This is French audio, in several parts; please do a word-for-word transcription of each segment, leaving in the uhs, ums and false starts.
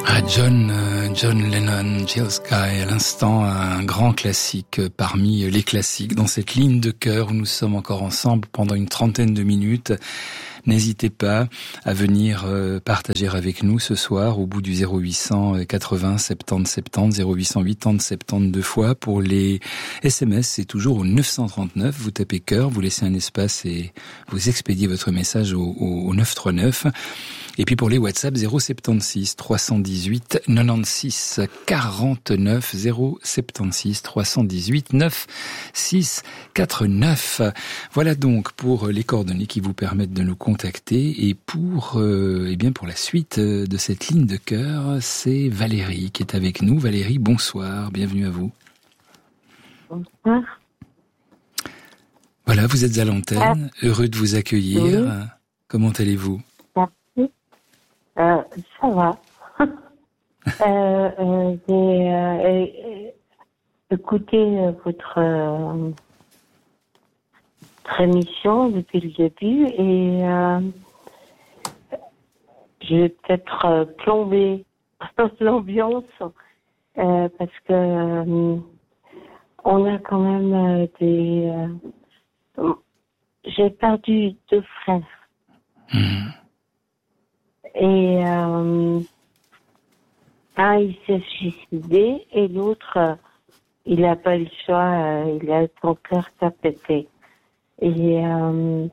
Ah, John, euh, John Lennon, Jill Sky, à l'instant, un grand classique parmi les classiques. Dans cette ligne de cœur où nous sommes encore ensemble pendant une trentaine de minutes, n'hésitez pas à venir euh, partager avec nous ce soir au bout du zéro huit cent quatre-vingts soixante-dix soixante-dix, zéro huit cent quatre-vingt soixante-dix deux fois. Pour les S M S, c'est toujours au neuf cent trente-neuf. Vous tapez cœur, vous laissez un espace et vous expédiez votre message au, au, au neuf cent trente-neuf. Et puis pour les WhatsApp, zéro soixante-seize trois cent dix-huit quatre-vingt-seize quarante-neuf, zéro soixante-seize trois cent dix-huit quatre-vingt-seize quarante-neuf. Voilà donc pour les coordonnées qui vous permettent de nous contacter. Et pour, euh, eh bien pour la suite de cette ligne de cœur, c'est Valérie qui est avec nous. Valérie, bonsoir, bienvenue à vous. Bonsoir. Voilà, vous êtes à l'antenne, Ah. heureux de vous accueillir. Oui. Comment allez-vous ? Euh, ça va. euh, euh, j'ai euh, écouté votre, euh, votre émission depuis le début et euh, je vais peut-être euh, plomber l'ambiance euh, parce que euh, on a quand même euh, des... Euh, j'ai perdu deux frères. Mmh. Et euh, un, il s'est suicidé et l'autre, euh, il n'a pas eu le choix, euh, il a son cœur qui a pété. Et euh,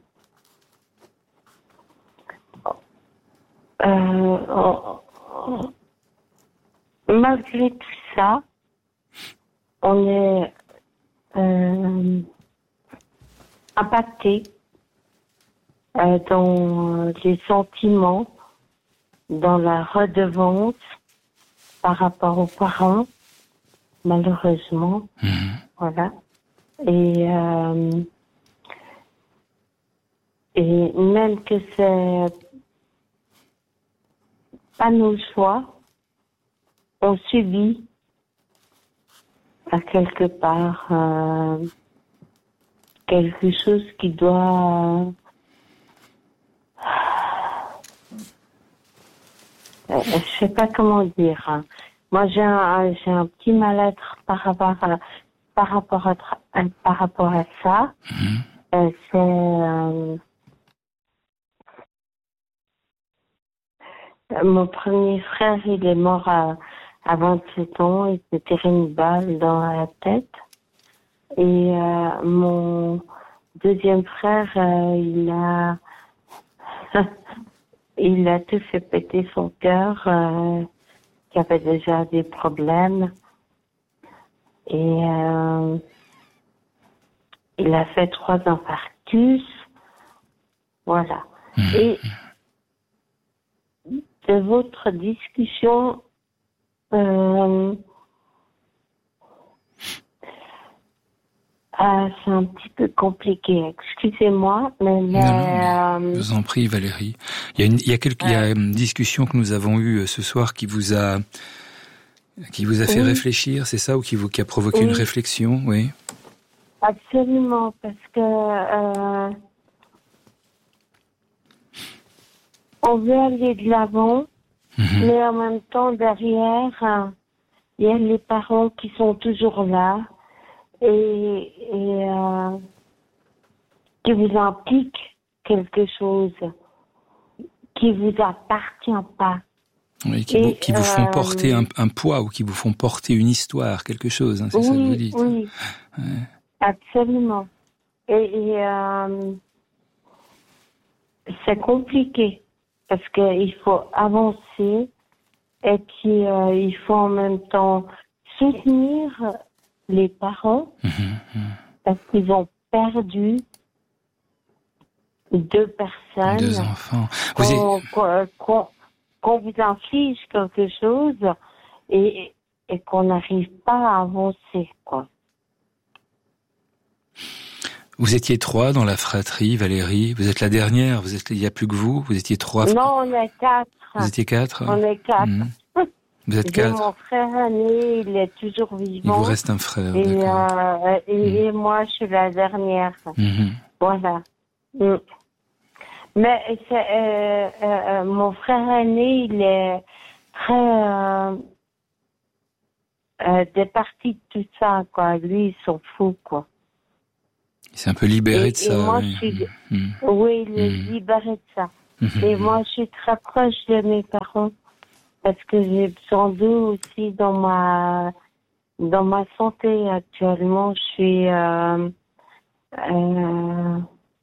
euh, oh, oh, malgré tout ça, on est euh, impacté euh, dans les sentiments, dans la redevance par rapport aux parents, malheureusement. Mmh. Voilà. Et, euh, et même que c'est pas nos choix, on subit à quelque part euh, quelque chose qui doit... Euh, je sais pas comment dire. Hein. Moi, j'ai un, j'ai un petit mal-être par rapport à, par rapport à, par rapport à ça. Mmh. Euh, c'est, euh, mon premier frère, il est mort à, à vingt-sept ans. Il s'est tiré une balle dans la tête. Et euh, mon deuxième frère, euh, il a... Il a tout fait péter son cœur, euh, qui avait déjà des problèmes. Et euh, il a fait trois infarctus. Voilà. Mmh. Et de votre discussion, euh, Ah, c'est un petit peu compliqué, excusez-moi, mais... Non, non, mais je vous en prie, Valérie. Il y a une, il y a quelques, ouais. il y a une discussion que nous avons eue ce soir qui vous a, qui vous a fait oui. réfléchir, c'est ça, ou qui vous, qui a provoqué oui. une réflexion, oui? Absolument, parce que, euh, on veut aller de l'avant, mm-hmm. mais en même temps, derrière, il y a les parents qui sont toujours là, et, et euh, qui vous impliquent quelque chose qui vous appartient pas. Oui, qui, et, vous, qui vous font euh, porter un, un poids ou qui vous font porter une histoire, quelque chose, hein, c'est oui, ça que vous dites. Oui, ouais. Absolument. Et, et euh, c'est compliqué parce qu'il faut avancer et puis euh, il faut en même temps soutenir les parents mmh, mmh. parce qu'ils ont perdu deux personnes. Deux enfants. Qu'on, vous avez... qu'on, qu'on, qu'on vous inflige quelque chose et, et qu'on n'arrive pas à avancer, quoi. Vous étiez trois dans la fratrie, Valérie. Vous êtes la dernière. Vous êtes, il n'y a plus que vous. Vous étiez trois. Non, on est quatre. Vous étiez quatre. On est quatre. Mmh. Vous êtes quatre. Mon frère aîné, il est toujours vivant. Il vous reste un frère. Et, d'accord. Euh, et, mmh. et moi, je suis la dernière. Mmh. Voilà. Mmh. Mais c'est, euh, euh, mon frère aîné, il est très euh, euh, départi de tout ça, quoi. Lui, il s'en fout, quoi. Il s'est un peu libéré et, de ça. Et moi, oui, je suis... mmh. oui, il est mmh. libéré de ça. Mmh. Et moi, je suis très proche de mes parents parce que j'ai besoin d'eux aussi dans ma dans ma santé. Actuellement, je suis euh, euh,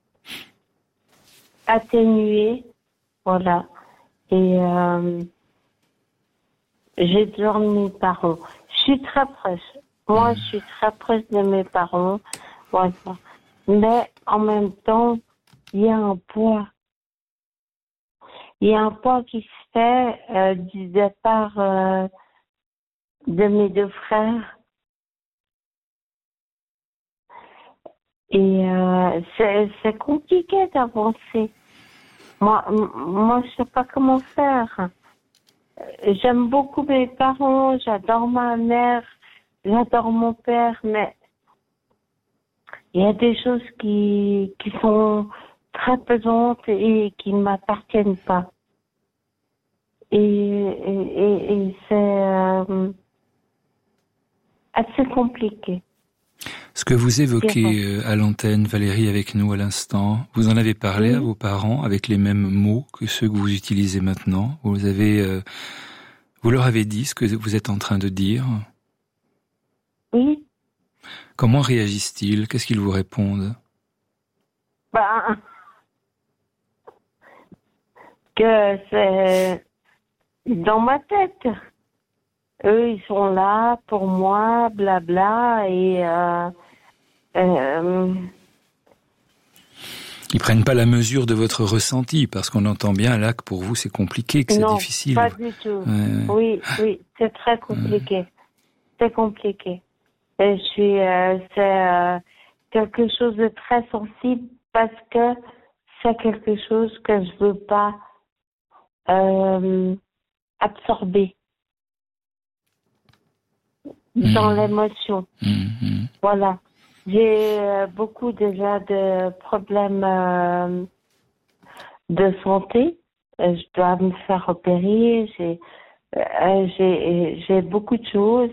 atténuée, voilà. Et euh, j'ai besoin de mes parents. Je suis très proche. Moi, je suis très proche de mes parents, voilà. Mais en même temps, il y a un poids. Il y a un poids qui se fait euh, du départ euh, de mes deux frères. Et euh, c'est, c'est compliqué d'avancer. Moi, m- moi, je sais pas comment faire. J'aime beaucoup mes parents, j'adore ma mère, j'adore mon père, mais il y a des choses qui, qui sont très pesantes et qui ne m'appartiennent pas. Et, et, et, et c'est euh, assez compliqué. Ce que vous évoquez à l'antenne, Valérie, avec nous à l'instant, vous en avez parlé oui. à vos parents avec les mêmes mots que ceux que vous utilisez maintenant. Vous avez, euh, vous leur avez dit ce que vous êtes en train de dire. Oui. Comment réagissent-ils? Qu'est-ce qu'ils vous répondent? Ben, que c'est dans ma tête. Eux, ils sont là pour moi, blabla, et euh, euh, ils prennent pas la mesure de votre ressenti, parce qu'on entend bien là que pour vous c'est compliqué, que c'est non, difficile. Non, pas du tout. Ouais. Oui, oui, c'est très compliqué. Ouais. C'est compliqué. Et je suis, euh, c'est euh, quelque chose de très sensible parce que c'est quelque chose que je veux pas euh, absorber mmh. dans l'émotion. Mmh. Voilà. J'ai euh, beaucoup déjà de problèmes euh, de santé. Euh, je dois me faire opérer. J'ai, euh, j'ai, j'ai beaucoup de choses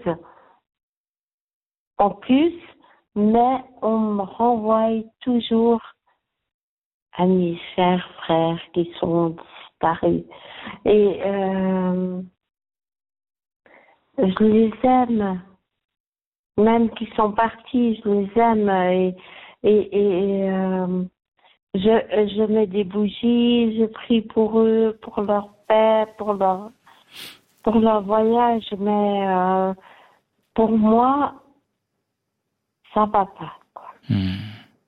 en plus, mais on me renvoie toujours à mes chers frères qui sont disparus. Et euh, je les aime. Même qui sont partis, je les aime. Et, et, et euh, je, je mets des bougies, je prie pour eux, pour leur paix, pour leur, pour leur voyage. Mais euh, pour moi, ça va pas. Quoi. Mmh.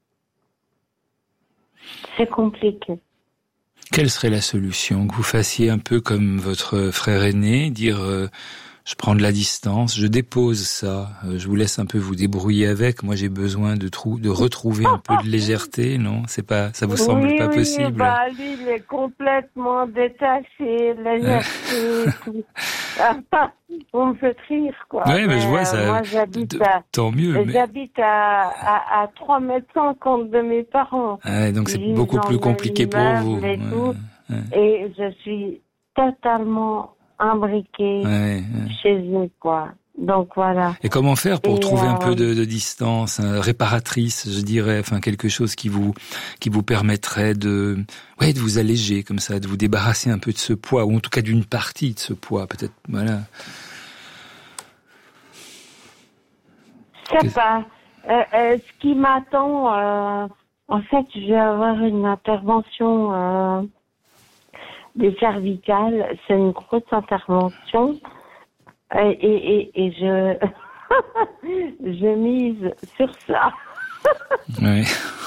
C'est compliqué. Quelle serait la solution? Que vous fassiez un peu comme votre frère aîné, dire euh, je prends de la distance, je dépose ça, euh, je vous laisse un peu vous débrouiller avec. Moi, j'ai besoin de, trou- de retrouver un peu de légèreté, non? C'est pas, ça vous semble oui, pas oui, possible? Bah, lui, il est complètement détaché, légèreté, tout. On me fait rire, quoi. Oui, mais, mais je vois euh, ça. Moi, j'habite de, à, tant mieux. Mais... J'habite à, à, à trois mètres cinquante de mes parents. Ouais, donc c'est beaucoup plus compliqué pour vous. Et, ouais, tout, ouais. et je suis totalement imbriquée ouais, ouais. chez eux, quoi. Donc voilà. Et comment faire pour et trouver euh... un peu de, de distance, hein, réparatrice, je dirais, enfin quelque chose qui vous qui vous permettrait de ouais de vous alléger comme ça, de vous débarrasser un peu de ce poids, ou en tout cas d'une partie de ce poids, peut-être. Voilà. Je sais pas. Euh, euh, ce qui m'attend, euh, en fait, je vais avoir une intervention euh, des cervicales. C'est une grosse intervention. Et, et, et, et je, je mise sur ça. Oui.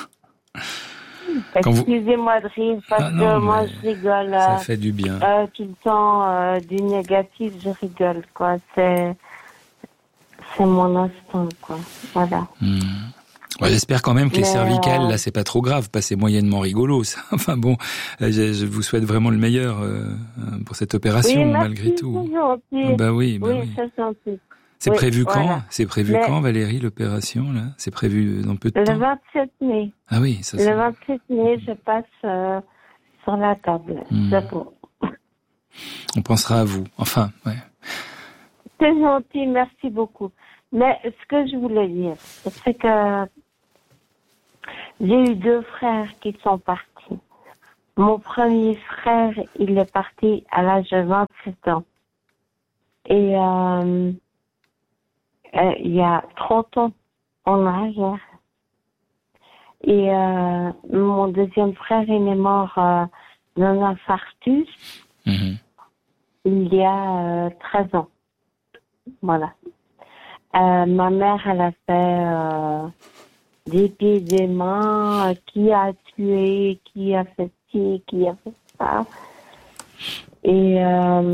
Excusez-moi vous... de rire parce ah non, que moi je rigole. Ça euh, fait du bien. Euh, tout le temps euh, du négatif, je rigole quoi. C'est, c'est mon instinct quoi. Voilà. Mmh. Ouais, j'espère quand même que les Mais cervicales, euh... là, c'est pas trop grave, pas c'est moyennement rigolo, ça. Enfin bon, je, je vous souhaite vraiment le meilleur euh, pour cette opération, oui, merci, malgré tout. C'est gentil. Bah oui, bah oui, oui. c'est gentil. C'est oui, prévu voilà. quand? C'est prévu Mais... quand, Valérie, l'opération, là? C'est prévu dans peu de le temps? Le vingt-sept mai. Ah oui, ça Le vingt-sept mai, je passe euh, sur la table. Mmh. C'est bon. On pensera à vous. Enfin, ouais. C'est gentil, merci beaucoup. Mais ce que je voulais dire, c'est que j'ai eu deux frères qui sont partis. Mon premier frère, il est parti à l'âge de vingt-sept ans. Et euh, euh, il y a trente ans en arrière. Et euh, mon deuxième frère, il est mort euh, d'un infarctus mmh. il y a euh, treize ans. Voilà. Euh, ma mère, elle a fait euh, des pieds et des mains, euh, qui a tué, qui a fait ci, qui a fait ça. Et euh,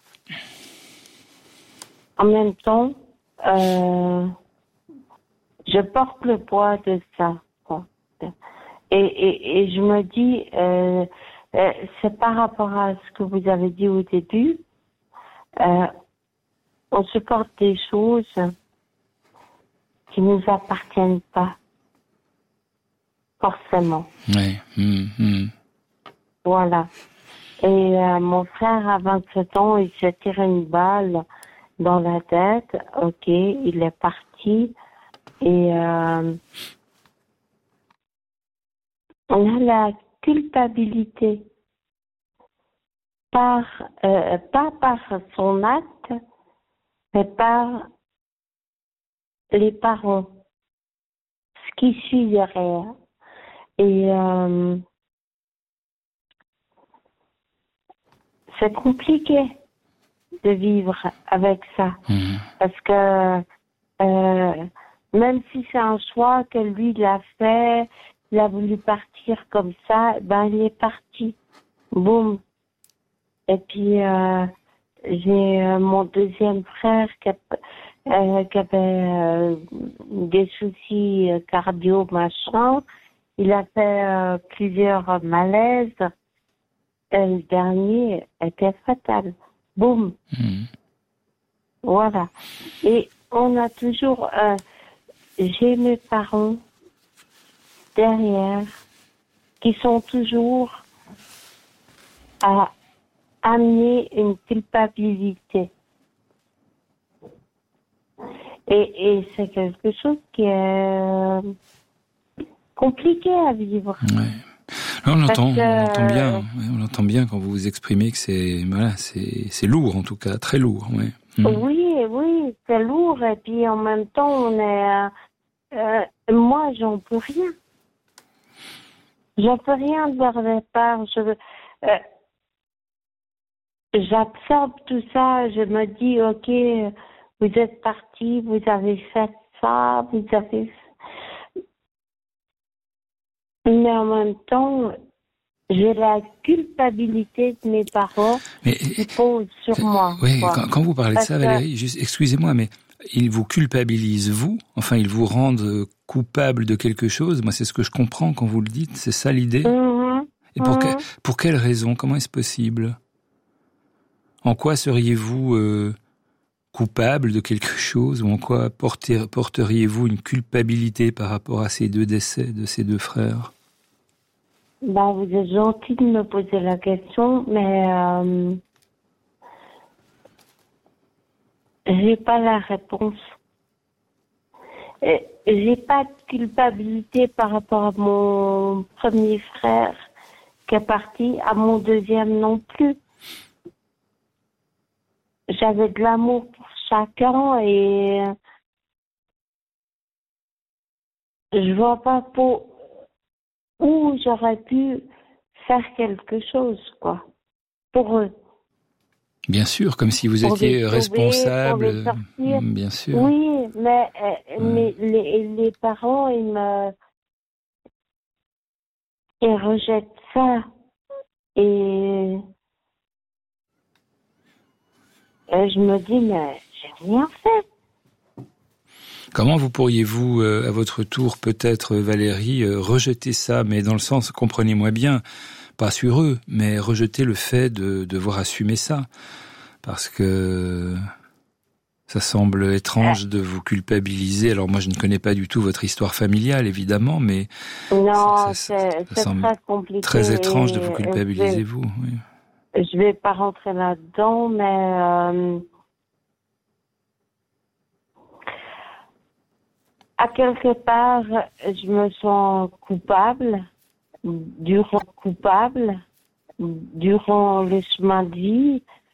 en même temps, euh, je porte le poids de ça. Quoi. Et, et, et je me dis, euh, euh, c'est par rapport à ce que vous avez dit au début, euh, on supporte des choses qui ne nous appartiennent pas, forcément. Oui. Mmh, mmh. Voilà. Et euh, mon frère, à vingt-sept ans, il s'est tiré une balle dans la tête. Ok, il est parti. Et euh, on a la culpabilité, par, euh, pas par son acte, mais par les parents, ce qui suit derrière. Et euh, c'est compliqué de vivre avec ça. Mmh. Parce que euh, même si c'est un choix que lui, il a fait, il a voulu partir comme ça, ben il est parti. Boum. Et puis, euh, j'ai euh, mon deuxième frère qui, a, euh, qui avait euh, des soucis euh, cardio, machin. Il a fait euh, plusieurs malaises. Et le dernier était fatal. Boum. Mmh. Voilà. Et on a toujours... Euh, j'ai mes parents derrière qui sont toujours à amener une culpabilité. Et, et c'est quelque chose qui est euh, compliqué à vivre. Ouais. Là, on l'entend, que... on l'entend bien. On l'entend bien quand vous vous exprimez que c'est, voilà, c'est, c'est lourd en tout cas, très lourd. Ouais. Mmh. Oui, oui, c'est lourd. Et puis en même temps, on est. Euh, moi, j'en peux rien. J'en peux rien de leur départ. Je, euh, j'absorbe tout ça. Je me dis, ok, vous êtes partis, vous avez fait ça, vous avez. Mais en même temps, j'ai la culpabilité de mes parents mais, qui posent sur moi. Oui, quand, quand vous parlez Parce de ça, Valérie, que... juste, excusez-moi, mais ils vous culpabilisent, vous? Enfin, ils vous rendent coupable de quelque chose? Moi, c'est ce que je comprends quand vous le dites. C'est ça l'idée? Mm-hmm. Et pour, mm-hmm. que, pour quelle raison? Comment est-ce possible? En quoi seriez-vous euh, coupable de quelque chose? Ou en quoi porter, porteriez-vous une culpabilité par rapport à ces deux décès de ces deux frères? Ben, vous êtes gentil de me poser la question, mais euh, j'ai pas la réponse. Et j'ai pas de culpabilité par rapport à mon premier frère qui est parti, à mon deuxième non plus. J'avais de l'amour pour chacun et je vois pas pour où j'aurais pu faire quelque chose, quoi, pour eux. Bien sûr, comme si vous pour étiez sauver, responsable. Bien sûr. Oui, mais, euh, ouais. mais les, les parents, ils me, ils rejettent ça. Et, et je me dis, mais j'ai rien fait. Comment vous pourriez-vous, euh, à votre tour, peut-être, Valérie, euh, rejeter ça, mais dans le sens, comprenez-moi bien, pas sur eux, mais rejeter le fait de devoir assumer ça, parce que ça semble étrange de vous culpabiliser. Alors moi, je ne connais pas du tout votre histoire familiale, évidemment, mais non, ça, ça, c'est, ça c'est semble très compliqué. Très étrange de vous culpabiliser, vous. Oui. je vais pas rentrer là-dedans, mais euh, à quelque part, je me sens coupable, durant coupable, durant le chemin de vie,